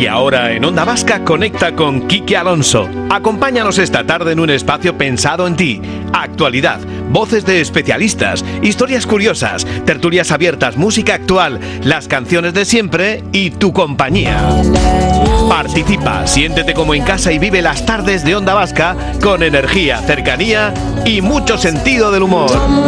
Y ahora en Onda Vasca conecta con Quique Alonso. Acompáñanos esta tarde en un espacio pensado en ti. Actualidad, voces de especialistas, historias curiosas, tertulias abiertas, música actual, las canciones de siempre y tu compañía. Participa, siéntete como en casa y vive las tardes de Onda Vasca con energía, cercanía y mucho sentido del humor.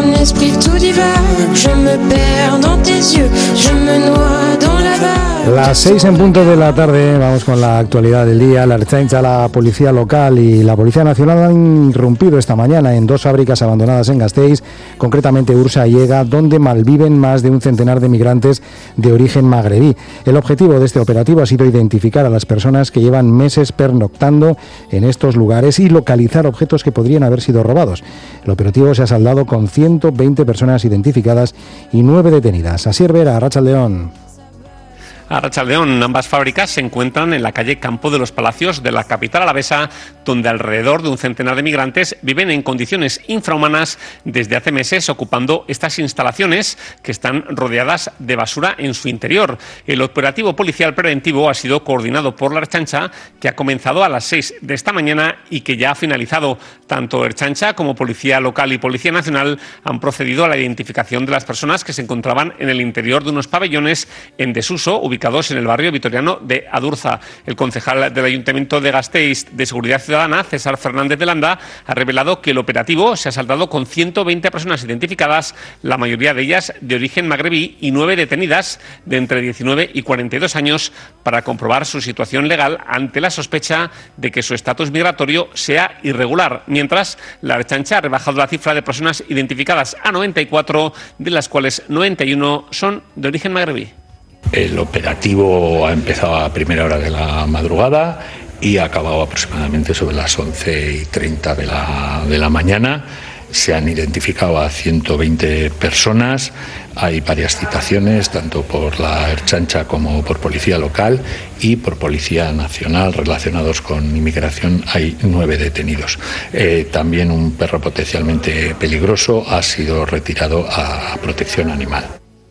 Las 6 en punto de la tarde, vamos con la actualidad del día. La Ertzaintza, la Policía Local y la Policía Nacional han irrumpido esta mañana en 2 fábricas abandonadas en Gasteiz, concretamente Ursa y Ega, donde malviven más de un centenar de migrantes de origen magrebí. El objetivo de este operativo ha sido identificar a las personas que llevan meses pernoctando en estos lugares y localizar objetos que podrían haber sido robados. El operativo se ha saldado con 120 personas identificadas y 9 detenidas. Asier Vera, Arratsaldeon. Arratsaldeon, ambas fábricas se encuentran en la calle Campo de los Palacios de la capital alavesa, donde alrededor de un centenar de migrantes viven en condiciones infrahumanas desde hace meses, ocupando estas instalaciones que están rodeadas de basura en su interior. El operativo policial preventivo ha sido coordinado por la Ertzaintza, que ha comenzado a las 6 de esta mañana y que ya ha finalizado. Tanto Ertzaintza como Policía Local y Policía Nacional han procedido a la identificación de las personas que se encontraban en el interior de unos pabellones en desuso, ubicados en el barrio vitoriano de Adurza. El concejal del Ayuntamiento de Gasteiz de Seguridad Ciudadana, César Fernández de Landa, ha revelado que el operativo se ha saldado con 120 personas identificadas, la mayoría de ellas de origen magrebí, y 9 detenidas de entre 19 y 42 años para comprobar su situación legal ante la sospecha de que su estatus migratorio sea irregular. Mientras, la Ertzaintza ha rebajado la cifra de personas identificadas a 94, de las cuales 91 son de origen magrebí. El operativo ha empezado a primera hora de la madrugada y ha acabado aproximadamente sobre las 11:30 de la mañana. Se han identificado a 120 personas. Hay varias citaciones, tanto por la Ertzaintza como por Policía Local y por Policía Nacional relacionados con inmigración. Hay 9 detenidos. También un perro potencialmente peligroso ha sido retirado a protección animal.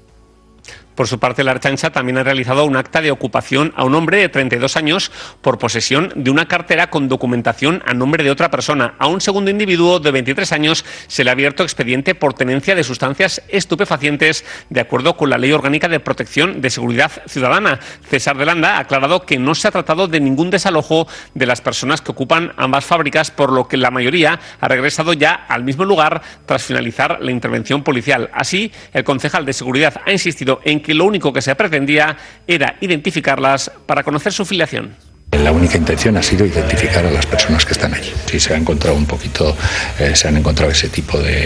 Por su parte, la Ertzaintza también ha realizado un acta de ocupación a un hombre de 32 años por posesión de una cartera con documentación a nombre de otra persona. A un segundo individuo de 23 años se le ha abierto expediente por tenencia de sustancias estupefacientes, de acuerdo con la Ley Orgánica de Protección de Seguridad Ciudadana. César de Landa ha aclarado que no se ha tratado de ningún desalojo de las personas que ocupan ambas fábricas, por lo que la mayoría ha regresado ya al mismo lugar tras finalizar la intervención policial. Así, el concejal de Seguridad ha insistido en que lo único que se pretendía era identificarlas para conocer su filiación. La única intención ha sido identificar a las personas que están allí. Si se ha encontrado se han encontrado ese tipo de